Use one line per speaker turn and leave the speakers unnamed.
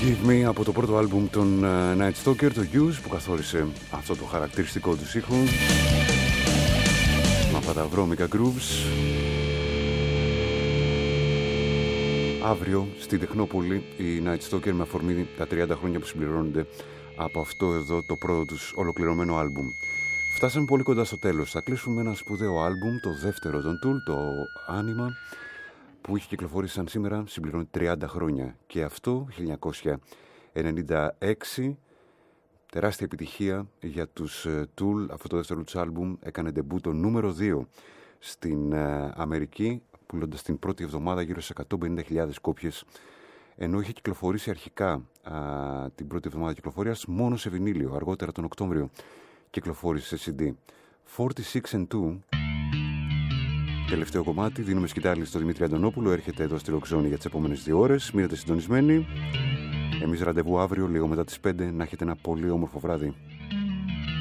Give Me από το πρώτο άλμπουμ των Night Stalker, το Use, που καθόρισε αυτό το χαρακτηριστικό του ήχο με αυτά τα βρώμικα grooves. Αύριο στην Τεχνόπολη οι Night Stalker, με αφορμή τα 30 χρόνια που συμπληρώνονται από αυτό εδώ το πρώτο τους ολοκληρωμένο άλμπουμ. Φτάσαμε πολύ κοντά στο τέλος. Θα κλείσουμε ένα σπουδαίο άλμπουμ, το δεύτερο των Tool, το Anima, που είχε κυκλοφορήσει σαν σήμερα, συμπληρώνει 30 χρόνια. Και αυτό 1996, τεράστια επιτυχία για τους Tool. Αυτό το δεύτερο τους άλμπουμ έκανε ντεμπού το νούμερο 2 στην Αμερική, πουλώντας την πρώτη εβδομάδα γύρω σε 150.000 κόπιες, ενώ είχε κυκλοφορήσει αρχικά την πρώτη εβδομάδα κυκλοφορίας μόνο σε βινίλιο. Αργότερα τον Οκτώβριο κυκλοφόρησε σε CD. 46 and 2, τελευταίο κομμάτι. Δίνουμε σκητάλη στο Δημήτρη Αντωνόπουλο. Έρχεται εδώ στη Rock Zone για τις επόμενες 2 ώρες. Μείνετε συντονισμένοι. Εμείς ραντεβού αύριο λίγο μετά τις 5. Να έχετε ένα πολύ όμορφο βράδυ.